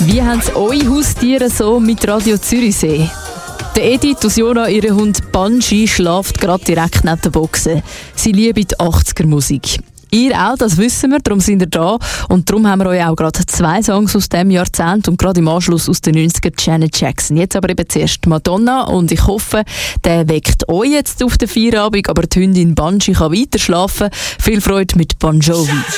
Wie haben es eure Haustiere so mit Radio Zürichsee? Der Edith aus Jona, ihr Hund Banshee, schläft gerade direkt neben der Boxe. Sie liebt die 80er-Musik. Ihr auch, das wissen wir, darum sind wir da. Und darum haben wir euch auch gerade 2 Songs aus diesem Jahrzehnt und gerade im Anschluss aus den 90er Janet Jackson. Jetzt aber eben zuerst Madonna und ich hoffe, der weckt euch jetzt auf den Feierabend, aber die Hündin Banshee kann weiter schlafen. Viel Freude mit Bon Jovi.